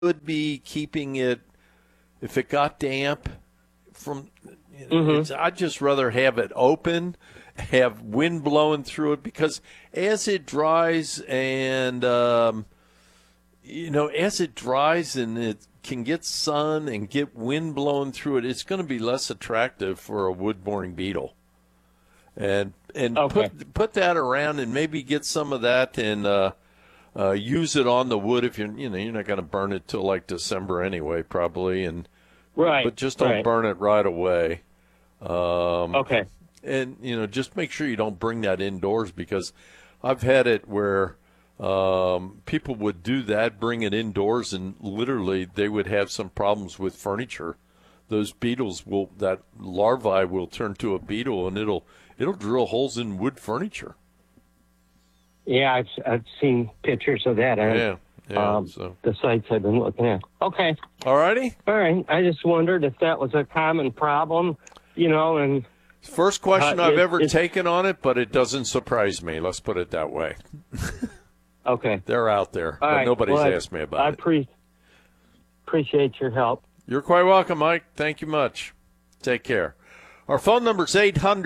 would be keeping it, if it got damp, from. I'd just rather have it open, have wind blowing through it, because as it dries and as it dries and it can get sun and get wind blowing through it, it's going to be less attractive for a wood-boring beetle. And put that around and maybe get some of that and use it on the wood if you're not going to burn it till like December anyway, probably. But just don't burn it right away. And just make sure you don't bring that indoors, because I've had it where people would do that, bring it indoors, and literally they would have some problems with furniture. Those beetles that larvae will turn to a beetle, and it'll drill holes in wood furniture. Yeah, I've seen pictures of that. So the sites I've been looking at. Okay. All righty. All right. I just wondered if that was a common problem, and first question I've ever taken on it, but it doesn't surprise me. Let's put it that way. Okay. They're out there, but nobody's asked me about it. I appreciate your help. You're quite welcome, Mike. Thank you much. Take care. Our phone number is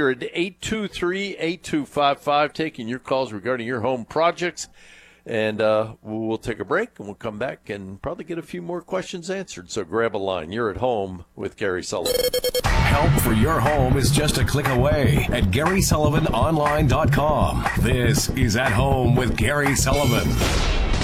800-823-8255, taking your calls regarding your home projects. And we'll take a break, and we'll come back and probably get a few more questions answered. So grab a line. You're at home with Gary Sullivan. Help for your home is just a click away at GarySullivanOnline.com. This is At Home with Gary Sullivan.